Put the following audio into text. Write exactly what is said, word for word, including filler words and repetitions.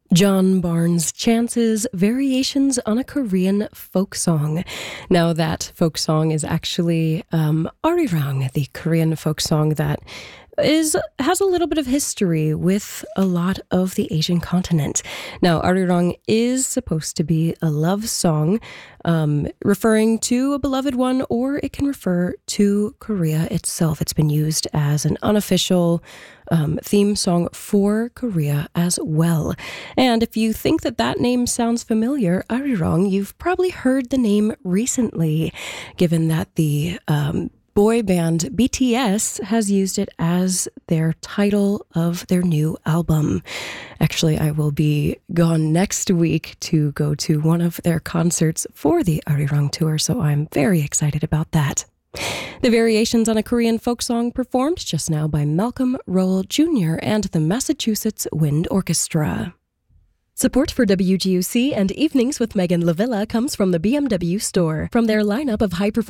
John Barnes' Chances, Variations on a Korean Folk Song. Now that folk song is actually um, Arirang, the Korean folk song that is has a little bit of history with a lot of the Asian continent. Now, Arirang is supposed to be a love song um, referring to a beloved one, or it can refer to Korea itself. It's been used as an unofficial um, theme song for Korea as well. And if you think that that name sounds familiar, Arirang, you've probably heard the name recently, given that the um, boy band B T S has used it as their title of their new album. Actually, I will be gone next week to go to one of their concerts for the Arirang tour, so I'm very excited about that. The Variations on a Korean Folk Song performed just now by Malcolm Roll Junior and the Massachusetts Wind Orchestra. Support for W G U C and Evenings with Megan LaVilla comes from the B M W store. From their lineup of high-performance